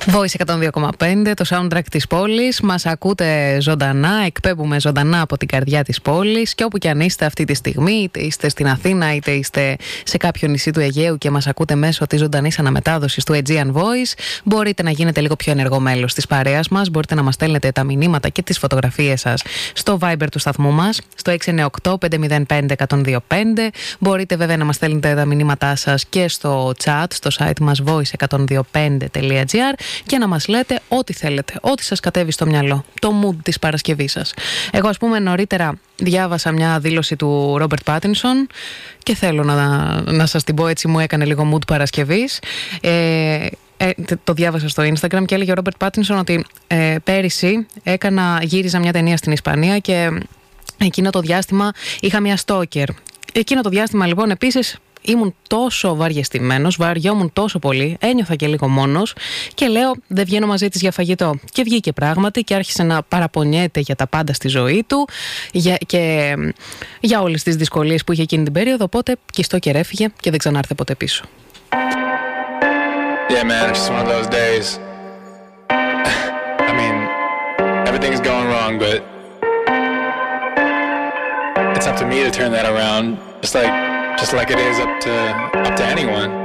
Voice 102,5, το soundtrack της πόλης. Μας ακούτε ζωντανά, εκπέμπουμε ζωντανά από την καρδιά της πόλης. Και όπου κι αν είστε αυτή τη στιγμή, είτε είστε στην Αθήνα, είτε είστε σε κάποιο νησί του Αιγαίου και μας ακούτε μέσω της ζωντανής αναμετάδοσης του Aegean Voice, μπορείτε να γίνετε λίγο πιο ενεργό μέλος της παρέας μας. Μπορείτε να μας στέλνετε τα μηνύματα και τις φωτογραφίες σας στο Viber του σταθμού μας, στο 698-505-125. Μπορείτε βέβαια να μας στέλνετε τα μηνύματά σας και στο chat, στο site μας voice125.gr. Και να μας λέτε ό,τι θέλετε, ό,τι σας κατέβει στο μυαλό, το mood της Παρασκευής σας. Εγώ, ας πούμε, νωρίτερα διάβασα μια δήλωση του Ρόμπερτ Πάτινσον και θέλω να σας την πω έτσι, μου έκανε λίγο mood Παρασκευής. Το διάβασα στο Instagram και έλεγε ο Ρόμπερτ Πάτινσον ότι πέρυσι γύριζα μια ταινία στην Ισπανία και εκείνο το διάστημα είχα μια stalker. Εκείνο το διάστημα λοιπόν επίσης ήμουν τόσο βαριεστημένος, βαριόμουν τόσο πολύ, ένιωθα και λίγο μόνος και λέω δεν βγαίνω μαζί της για φαγητό. Και βγήκε πράγματι και άρχισε να παραπονιέται για τα πάντα στη ζωή του και για όλες τις δυσκολίες που είχε εκείνη την περίοδο, οπότε κυστό και έφυγε και δεν ξανάρθε ποτέ πίσω. Yeah, man, it's just one of those days. I mean, everything's going wrong, but it's up to me to turn that around, just like it is up to anyone.